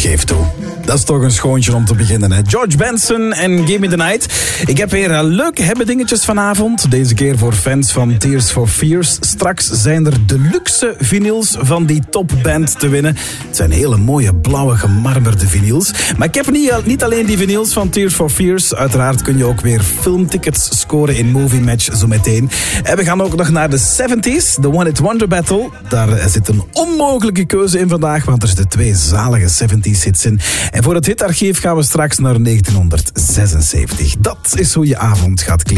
geef toe. Dat is toch een schoontje om te beginnen, hè? George Benson en Give Me The Night. Ik heb weer leuke dingetjes vanavond. Deze keer voor fans van Tears for Fears. Straks zijn er deluxe vinyls van die topband te winnen. Het zijn hele mooie blauwe gemarmerde vinyls. Maar ik heb niet alleen die vinyls van Tears for Fears. Uiteraard kun je ook weer filmtickets scoren in Movie Match zo meteen. En we gaan ook nog naar de 70s, de One Hit Wonder Battle. Daar zit een onmogelijke keuze in vandaag, want er zitten 2 zalige 70s hits in. En voor het hitarchief gaan we straks naar 1976. Dat is hoe je avond gaat klinken.